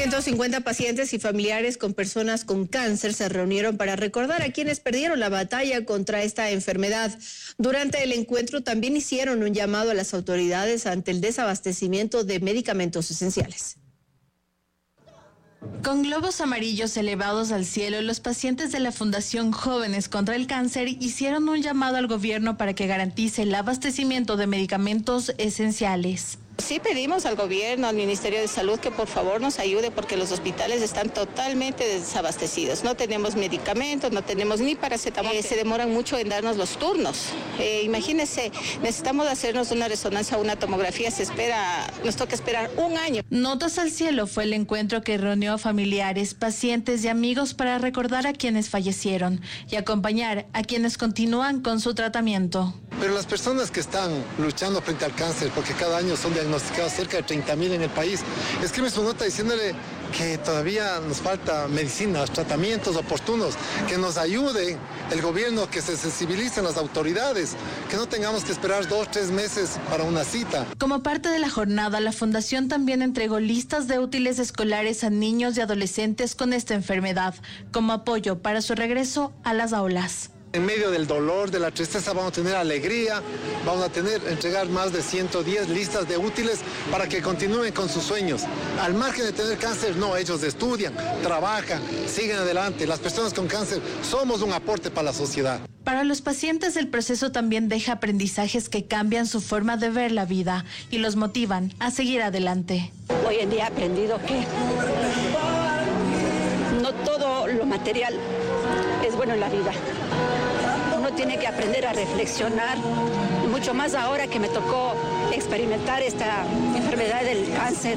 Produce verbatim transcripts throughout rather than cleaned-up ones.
ciento cincuenta pacientes y familiares con personas con cáncer se reunieron para recordar a quienes perdieron la batalla contra esta enfermedad. Durante el encuentro también hicieron un llamado a las autoridades ante el desabastecimiento de medicamentos esenciales. Con globos amarillos elevados al cielo, los pacientes de la Fundación Jóvenes contra el Cáncer hicieron un llamado al gobierno para que garantice el abastecimiento de medicamentos esenciales. Sí pedimos al gobierno, al Ministerio de Salud, que por favor nos ayude porque los hospitales están totalmente desabastecidos. No tenemos medicamentos, no tenemos ni paracetamol. Eh, se demoran mucho en darnos los turnos. Eh, imagínense, necesitamos hacernos una resonancia o una tomografía, se espera, nos toca esperar un año. Notas al cielo fue el encuentro que reunió a familiares, pacientes y amigos para recordar a quienes fallecieron y acompañar a quienes continúan con su tratamiento. Pero las personas que están luchando frente al cáncer, porque cada año son diagnosticados cerca de treinta mil en el país, escribe su nota diciéndole que todavía nos falta medicinas, tratamientos oportunos, que nos ayude el gobierno, que se sensibilicen las autoridades, que no tengamos que esperar dos, tres meses para una cita. Como parte de la jornada, la Fundación también entregó listas de útiles escolares a niños y adolescentes con esta enfermedad, como apoyo para su regreso a las aulas. En medio del dolor, de la tristeza, vamos a tener alegría, vamos a tener, entregar más de ciento diez listas de útiles para que continúen con sus sueños. Al margen de tener cáncer, no, ellos estudian, trabajan, siguen adelante. Las personas con cáncer somos un aporte para la sociedad. Para los pacientes, el proceso también deja aprendizajes que cambian su forma de ver la vida y los motivan a seguir adelante. Hoy en día he aprendido que no todo lo material es bueno en la vida. Uno tiene que aprender a reflexionar, mucho más ahora que me tocó experimentar esta enfermedad del cáncer.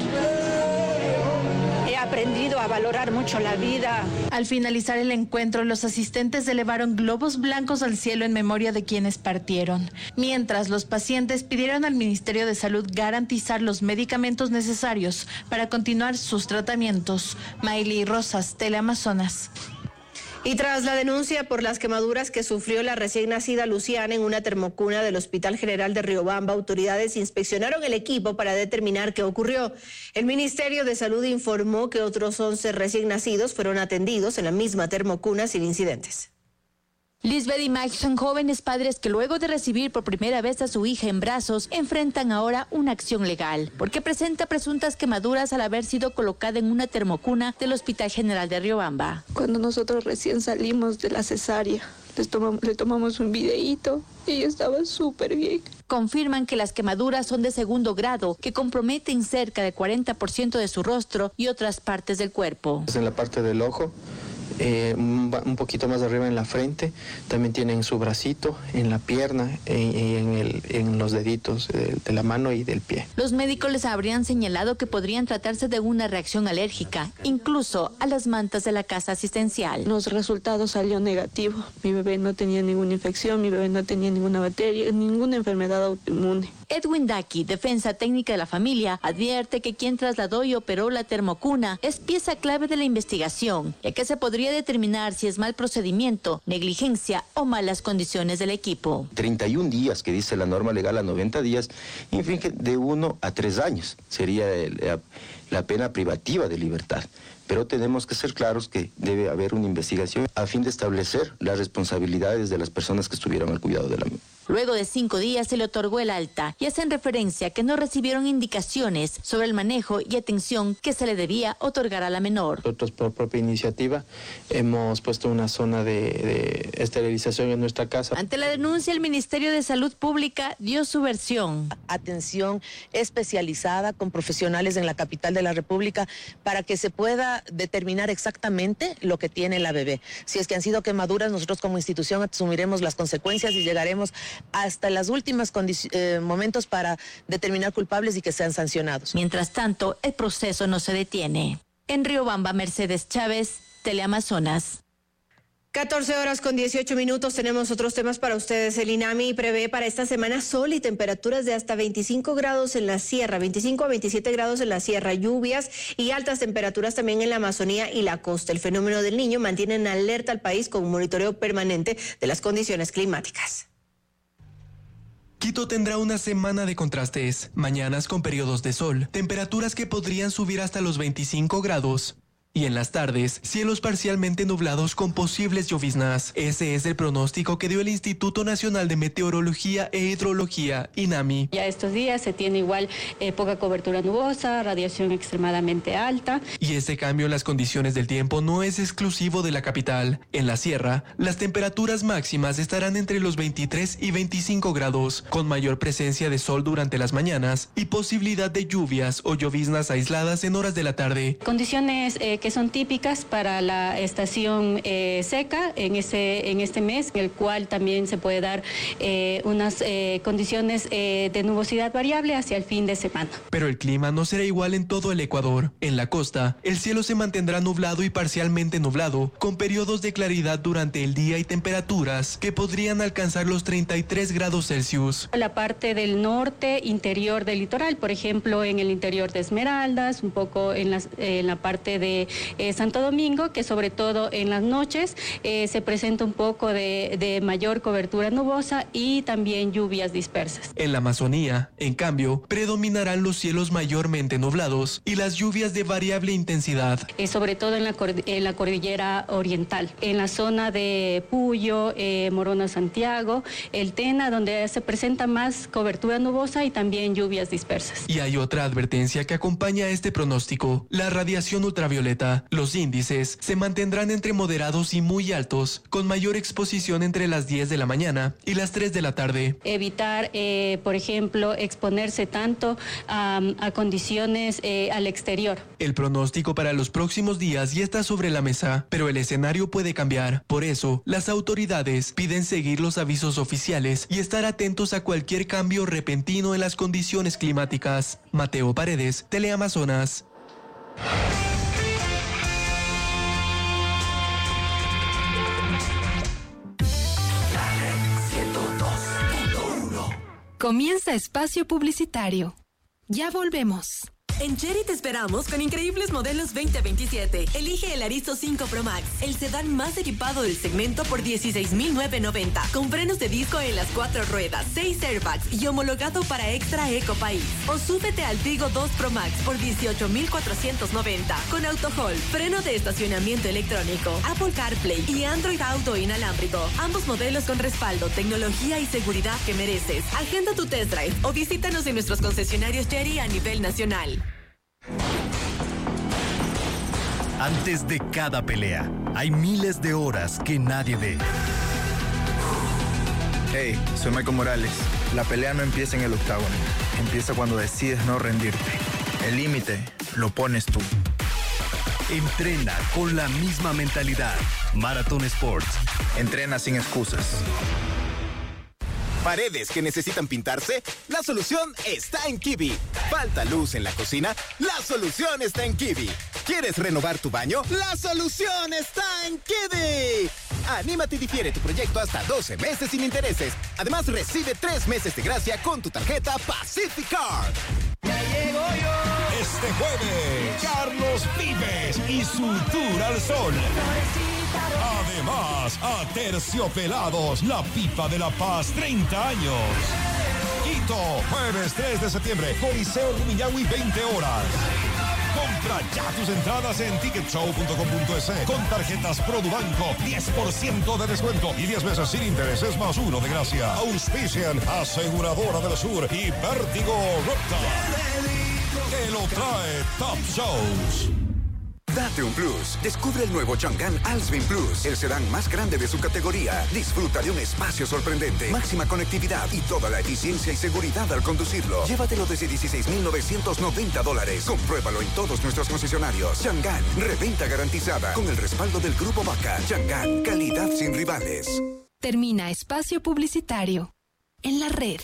He aprendido a valorar mucho la vida. Al finalizar el encuentro, los asistentes elevaron globos blancos al cielo en memoria de quienes partieron, mientras los pacientes pidieron al Ministerio de Salud garantizar los medicamentos necesarios para continuar sus tratamientos. Mayli Rosas, Teleamazonas. Y tras la denuncia por las quemaduras que sufrió la recién nacida Luciana en una termocuna del Hospital General de Riobamba, autoridades inspeccionaron el equipo para determinar qué ocurrió. El Ministerio de Salud informó que otros once recién nacidos fueron atendidos en la misma termocuna sin incidentes. Lisbeth y Mike son jóvenes padres que luego de recibir por primera vez a su hija en brazos, enfrentan ahora una acción legal, porque presenta presuntas quemaduras al haber sido colocada en una termocuna del Hospital General de Riobamba. Cuando nosotros recién salimos de la cesárea, les tomamos, le tomamos un videíto y ella estaba súper bien. Confirman que las quemaduras son de segundo grado, que comprometen cerca del cuarenta por ciento de su rostro y otras partes del cuerpo. En la parte del ojo, Eh, un poquito más arriba en la frente, también tienen su bracito, en la pierna y en, en, el, en los deditos de, de la mano y del pie. Los médicos les habrían señalado que podrían tratarse de una reacción alérgica, incluso a las mantas de la casa asistencial. Los resultados salió negativo. Mi bebé no tenía ninguna infección, mi bebé no tenía ninguna bacteria, ninguna enfermedad autoinmune. Edwin Daki, defensa técnica de la familia, advierte que quien trasladó y operó la termocuna es pieza clave de la investigación, ya que se podría determinar si es mal procedimiento, negligencia o malas condiciones del equipo. treinta y un días, que dice la norma legal, a noventa días, infringe de uno a tres años. Sería el, la, la pena privativa de libertad. Pero tenemos que ser claros que debe haber una investigación a fin de establecer las responsabilidades de las personas que estuvieron al cuidado de la misma. Luego de cinco días se le otorgó el alta y hacen referencia que no recibieron indicaciones sobre el manejo y atención que se le debía otorgar a la menor. Nosotros por propia iniciativa hemos puesto una zona de, de esterilización en nuestra casa. Ante la denuncia, el Ministerio de Salud Pública dio su versión. Atención especializada con profesionales en la capital de la República para que se pueda determinar exactamente lo que tiene la bebé. Si es que han sido quemaduras, nosotros como institución asumiremos las consecuencias y llegaremos hasta los últimos eh, momentos para determinar culpables y que sean sancionados. Mientras tanto, el proceso no se detiene. En Riobamba, Mercedes Chávez, Teleamazonas. catorce horas con dieciocho minutos, tenemos otros temas para ustedes. El INAMI prevé para esta semana sol y temperaturas de hasta veinticinco grados en la sierra, veinticinco a veintisiete grados en la sierra, lluvias y altas temperaturas también en la Amazonía y la costa. El fenómeno del Niño mantiene en alerta al país con un monitoreo permanente de las condiciones climáticas. Quito tendrá una semana de contrastes, mañanas con periodos de sol, temperaturas que podrían subir hasta los veinticinco grados. Y en las tardes, cielos parcialmente nublados con posibles lloviznas. Ese es el pronóstico que dio el Instituto Nacional de Meteorología e Hidrología, INAMI. Ya estos días se tiene igual eh, poca cobertura nubosa, radiación extremadamente alta. Y este cambio en las condiciones del tiempo no es exclusivo de la capital. En la sierra, las temperaturas máximas estarán entre los veintitrés y veinticinco grados, con mayor presencia de sol durante las mañanas y posibilidad de lluvias o lloviznas aisladas en horas de la tarde. Condiciones eh, que que son típicas para la estación eh, seca en este, en este mes, en el cual también se puede dar eh, unas eh, condiciones eh, de nubosidad variable hacia el fin de semana. Pero el clima no será igual en todo el Ecuador. En la costa, el cielo se mantendrá nublado y parcialmente nublado, con periodos de claridad durante el día y temperaturas que podrían alcanzar los treinta y tres grados Celsius. La parte del norte interior del litoral, por ejemplo, en el interior de Esmeraldas, un poco en, las, eh, en la parte de Eh, Santo Domingo, que sobre todo en las noches eh, se presenta un poco de, de mayor cobertura nubosa y también lluvias dispersas. En la Amazonía, en cambio, predominarán los cielos mayormente nublados y las lluvias de variable intensidad. Eh, sobre todo en la, en la cordillera oriental, en la zona de Puyo, eh, Morona, Santiago, el Tena, donde se presenta más cobertura nubosa y también lluvias dispersas. Y hay otra advertencia que acompaña a este pronóstico: la radiación ultravioleta. Los índices se mantendrán entre moderados y muy altos, con mayor exposición entre las diez de la mañana y las tres de la tarde. Evitar, eh, por ejemplo, exponerse tanto a, a condiciones eh, al exterior. El pronóstico para los próximos días ya está sobre la mesa, pero el escenario puede cambiar. Por eso, las autoridades piden seguir los avisos oficiales y estar atentos a cualquier cambio repentino en las condiciones climáticas. Mateo Paredes, Teleamazonas. Comienza espacio publicitario. Ya volvemos. En Chery te esperamos con increíbles modelos veinte veintisiete. Elige el Arizo cinco Pro Max, el sedán más equipado del segmento por dieciséis mil novecientos noventa, con frenos de disco en las cuatro ruedas, seis airbags y homologado para Extra Eco País. O súbete al Tigo dos Pro Max por dieciocho mil cuatrocientos noventa, con AutoHold, freno de estacionamiento electrónico, Apple CarPlay y Android Auto inalámbrico. Ambos modelos con respaldo, tecnología y seguridad que mereces. Agenda tu test drive o visítanos en nuestros concesionarios Chery a nivel nacional. Antes de cada pelea, hay miles de horas que nadie ve. Hey, soy Michael Morales. La pelea no empieza en el octágono. Empieza cuando decides no rendirte. El límite lo pones tú. Entrena con la misma mentalidad. Marathon Sports. Entrena sin excusas. ¿Paredes que necesitan pintarse? La solución está en Kiwi. ¿Falta luz en la cocina? La solución está en Kiwi. ¿Quieres renovar tu baño? La solución está en Kiwi. Anímate y difiere tu proyecto hasta doce meses sin intereses. Además, recibe tres meses de gracia con tu tarjeta Pacific Card. ¡Ya llego yo! Este jueves, Carlos Vives y su Tour al Sol. Además, Aterciopelados, la pipa de la paz, treinta años. Quito, jueves tres de septiembre, Coliseo Rumiñahui, veinte horas. Compra ya tus entradas en ticket show punto com punto es con tarjetas Produbanco, diez por ciento de descuento y diez meses sin intereses más uno de gracia. Auspician Aseguradora del Sur y Vértigo Repta. Que lo trae Top Shows. Date un plus. Descubre el nuevo Chang'an Alsvin Plus, el sedán más grande de su categoría. Disfruta de un espacio sorprendente, máxima conectividad y toda la eficiencia y seguridad al conducirlo. Llévatelo desde dieciséis mil novecientos noventa dólares. Compruébalo en todos nuestros concesionarios. Chang'an, reventa garantizada, con el respaldo del Grupo Vaca. Chang'an, calidad sin rivales. Termina espacio publicitario. En la red.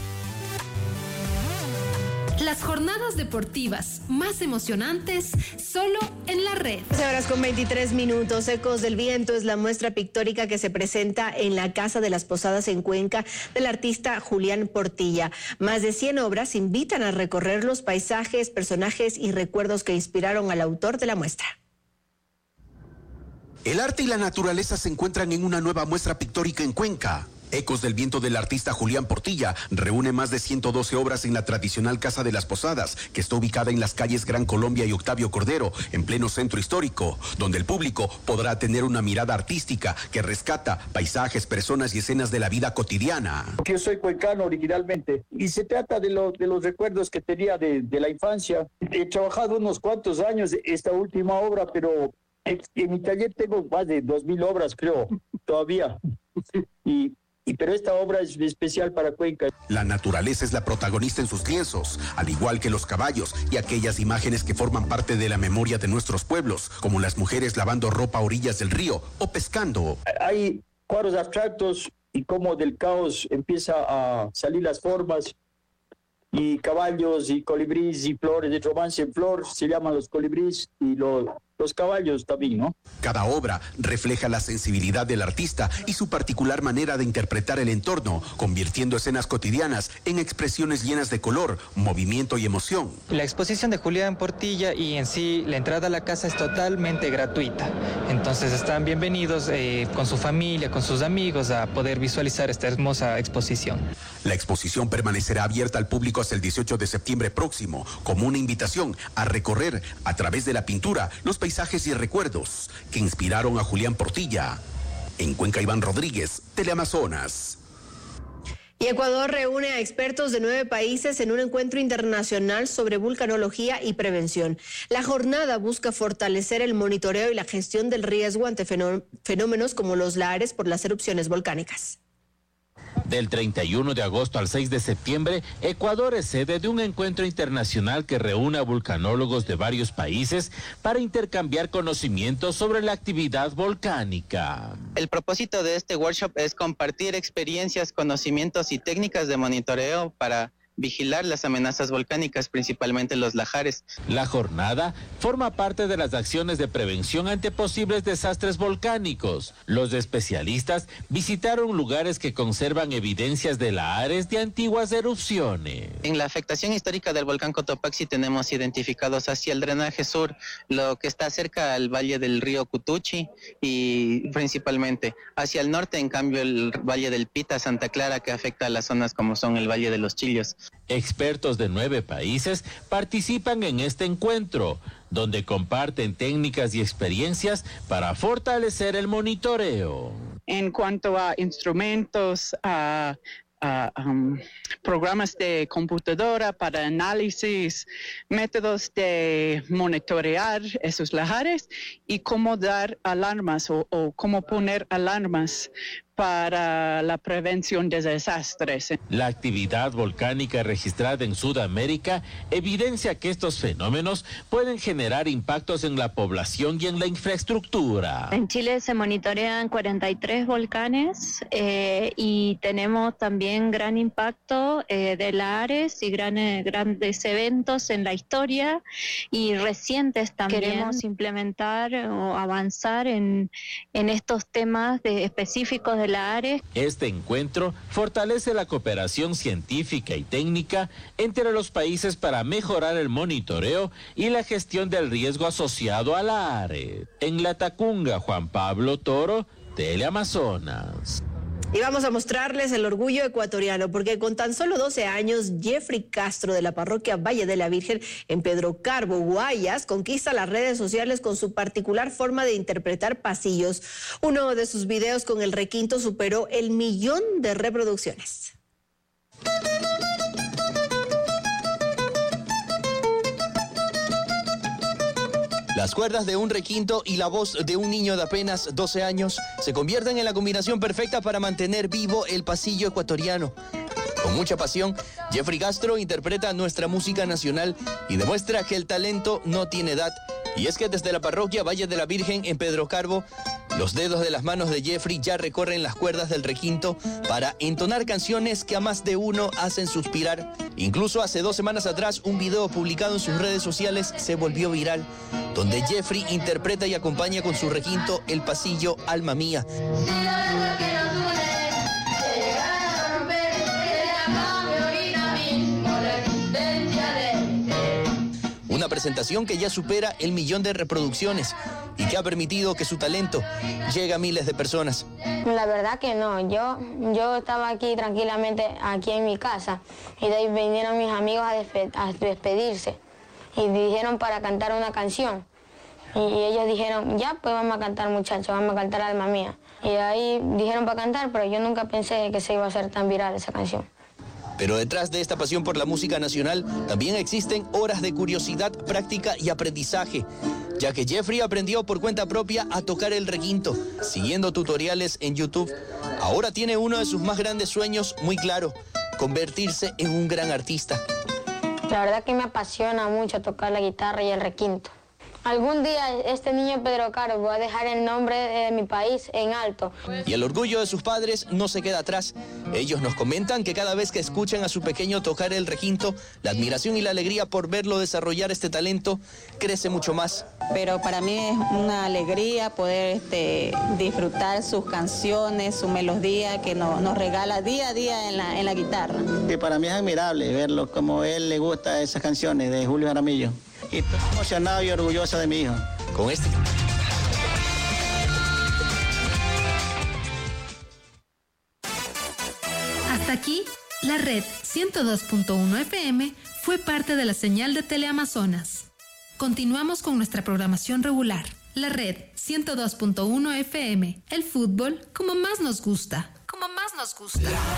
Las jornadas deportivas más emocionantes solo en la red. doce horas con veintitrés minutos. Ecos del Viento es la muestra pictórica que se presenta en la Casa de las Posadas en Cuenca del artista Julián Portilla. Más de cien obras invitan a recorrer los paisajes, personajes y recuerdos que inspiraron al autor de la muestra. El arte y la naturaleza se encuentran en una nueva muestra pictórica en Cuenca. Ecos del Viento del artista Julián Portilla reúne más de ciento doce obras en la tradicional Casa de las Posadas, que está ubicada en las calles Gran Colombia y Octavio Cordero, en pleno centro histórico, donde el público podrá tener una mirada artística que rescata paisajes, personas y escenas de la vida cotidiana. Yo soy cuencano originalmente y se trata de, lo, de los recuerdos que tenía de, de la infancia. He trabajado unos cuantos años esta última obra, pero en, en mi taller tengo más de dos mil obras, creo, todavía. Y Y, pero esta obra es especial para Cuenca. La naturaleza es la protagonista en sus lienzos, al igual que los caballos y aquellas imágenes que forman parte de la memoria de nuestros pueblos, como las mujeres lavando ropa a orillas del río o pescando. Hay cuadros abstractos y cómo del caos empieza a salir las formas, y caballos y colibríes y flores de romance en flor, se llaman los colibríes, y los... Los caballos también, ¿no? Cada obra refleja la sensibilidad del artista y su particular manera de interpretar el entorno, convirtiendo escenas cotidianas en expresiones llenas de color, movimiento y emoción. La exposición de Julián Portilla y en sí la entrada a la casa es totalmente gratuita. Entonces están bienvenidos eh, con su familia, con sus amigos a poder visualizar esta hermosa exposición. La exposición permanecerá abierta al público hasta el dieciocho de septiembre próximo, como una invitación a recorrer a través de la pintura los paisajes y recuerdos que inspiraron a Julián Portilla. En Cuenca, Iván Rodríguez, Teleamazonas. Y Ecuador reúne a expertos de nueve países en un encuentro internacional sobre vulcanología y prevención. La jornada busca fortalecer el monitoreo y la gestión del riesgo ante fenómenos como los lahares por las erupciones volcánicas. Del treinta y uno de agosto al seis de septiembre, Ecuador es sede de un encuentro internacional que reúne a vulcanólogos de varios países para intercambiar conocimientos sobre la actividad volcánica. El propósito de este workshop es compartir experiencias, conocimientos y técnicas de monitoreo para vigilar las amenazas volcánicas, principalmente los lahares. La jornada forma parte de las acciones de prevención ante posibles desastres volcánicos. Los especialistas visitaron lugares que conservan evidencias de lahares de antiguas erupciones. En la afectación histórica del volcán Cotopaxi tenemos identificados hacia el drenaje sur, lo que está cerca al valle del río Cutuchi, y principalmente hacia el norte, en cambio, el valle del Pita, Santa Clara, que afecta a las zonas como son el valle de los Chillos. Expertos de nueve países participan en este encuentro, donde comparten técnicas y experiencias para fortalecer el monitoreo. En cuanto a instrumentos, a, a um, programas de computadora para análisis, métodos de monitorear esos lahares y cómo dar alarmas o, o cómo poner alarmas para la prevención de desastres. La actividad volcánica registrada en Sudamérica evidencia que estos fenómenos pueden generar impactos en la población y en la infraestructura. En Chile se monitorean cuarenta y tres volcanes eh, y tenemos también gran impacto eh, de lahares y gran, eh, grandes eventos en la historia y recientes también. Queremos implementar o avanzar en, en estos temas de, específicos de lahares. Este encuentro fortalece la cooperación científica y técnica entre los países para mejorar el monitoreo y la gestión del riesgo asociado a lahares. En La Tacunga, Juan Pablo Toro, Teleamazonas. Y vamos a mostrarles el orgullo ecuatoriano, porque con tan solo doce años, Jeffrey Castro, de la parroquia Valle de la Virgen en Pedro Carbo, Guayas, conquista las redes sociales con su particular forma de interpretar pasillos. Uno de sus videos con el requinto superó el millón de reproducciones. Las cuerdas de un requinto y la voz de un niño de apenas doce años se convierten en la combinación perfecta para mantener vivo el pasillo ecuatoriano. Con mucha pasión, Jeffrey Castro interpreta nuestra música nacional y demuestra que el talento no tiene edad. Y es que desde la parroquia Valle de la Virgen en Pedro Carbo, los dedos de las manos de Jeffrey ya recorren las cuerdas del requinto para entonar canciones que a más de uno hacen suspirar. Incluso hace dos semanas atrás, un video publicado en sus redes sociales se volvió viral, donde Jeffrey interpreta y acompaña con su requinto el pasillo Alma Mía. Una presentación que ya supera el millón de reproducciones y que ha permitido que su talento llegue a miles de personas. La verdad que no, yo, yo estaba aquí tranquilamente, aquí en mi casa, y de ahí vinieron mis amigos a, despe- a despedirse y dijeron para cantar una canción. Y, y ellos dijeron, ya, pues vamos a cantar, muchachos, vamos a cantar Alma Mía. Y de ahí dijeron para cantar, pero yo nunca pensé que se iba a hacer tan viral esa canción. Pero detrás de esta pasión por la música nacional también existen horas de curiosidad, práctica y aprendizaje, ya que Jeffrey aprendió por cuenta propia a tocar el requinto, siguiendo tutoriales en YouTube. Ahora tiene uno de sus más grandes sueños muy claro, convertirse en un gran artista. La verdad que me apasiona mucho tocar la guitarra y el requinto. Algún día este niño Pedro Caro va a dejar el nombre de mi país en alto. Y el orgullo de sus padres no se queda atrás. Ellos nos comentan que cada vez que escuchan a su pequeño tocar el requinto, la admiración y la alegría por verlo desarrollar este talento crece mucho más. Pero para mí es una alegría poder este, disfrutar sus canciones, su melodía que nos, nos regala día a día en la, en la guitarra. Y para mí es admirable verlo como a él le gusta esas canciones de Julio Jaramillo. Y estoy emocionado y orgulloso de mi hijo. Con este... Hasta aquí, la red ciento dos punto uno F M fue parte de la señal de Teleamazonas. Continuamos con nuestra programación regular. La red ciento dos punto uno F M, el fútbol como más nos gusta. Como más nos gusta.